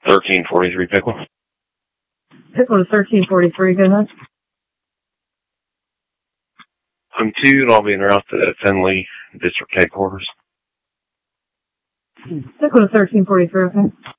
1343 Pickle. Pickle to 1343, go ahead. I'm 2, and I'll be en route to Findlay District Headquarters. Pickle to 1343, okay.